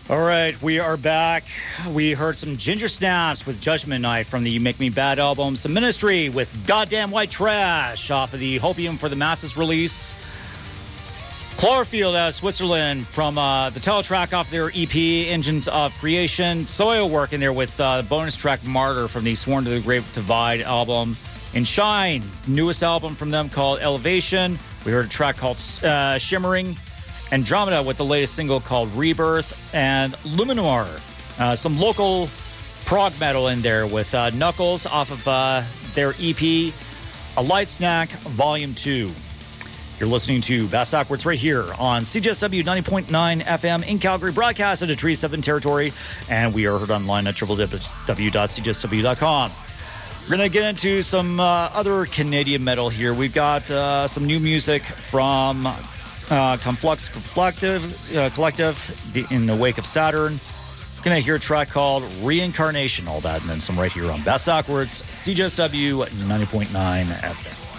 All right, we are back. We heard some Ginger Snaps with Judgment Night from the You Make Me Bad album. Some Ministry with Goddamn White Trash off of the Hopium for the Masses release. Chlorofield out of Switzerland from the title track off their EP, Engines of Creation. Soilwork in there with the bonus track Martyr from the Sworn to the Great Divide album. And Shine, newest album from them called Elevation. We heard a track called Shimmering. Andromeda with the latest single called Rebirth, and Luminor, some local prog metal in there with Knuckles off of their EP, A Light Snack Volume 2. You're listening to Bass Backwards right here on CJSW 90.9 FM in Calgary, broadcast at a Tree 7 territory, and we are heard online at www.cjsw.com. We're going to get into some other Canadian metal here. We've got some new music from Conflux Collective in the wake of Saturn. We're going to hear a track called Reincarnation, all that, and then some right here on Bass Backwards, CJSW 90.9 FM.